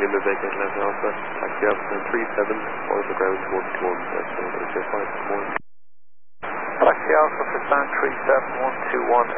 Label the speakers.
Speaker 1: Lima vacating Left Alpha, taxi Alpha 37, or the ground 121, that's J5 this morning.
Speaker 2: Taxi Alpha for stand 37121,